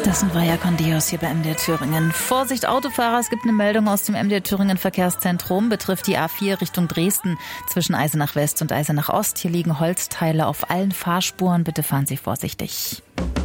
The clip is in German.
Das sind Vaya con Dios hier bei MDR Thüringen. Vorsicht Autofahrer, es gibt eine Meldung aus dem MDR Thüringen Verkehrszentrum, betrifft die A4 Richtung Dresden zwischen Eisenach West und Eisenach Ost. Hier liegen Holzteile auf allen Fahrspuren, bitte fahren Sie vorsichtig.